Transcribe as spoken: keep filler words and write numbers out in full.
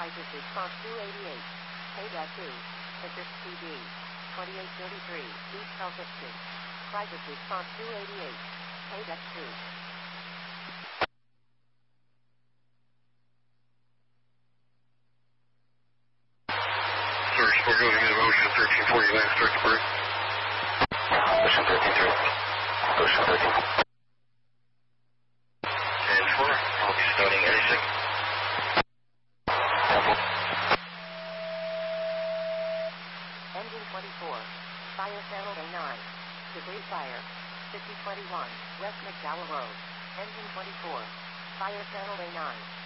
Crisis Response two eighty-eight. K two. Interest T D. twenty-eight thirty-three. East Elphin Street. Crisis Response two eighty-eight. K two. Search, we're going to get Ocean thirteen forty-nine, start to bird. Ocean thirteen three. Ocean thirteen. And four, I'll be starting anything. Engine twenty-four. Fire channel A nine. Debris fire. fifty twenty-one. West McDowell Road. Engine twenty-four. Fire channel A nine.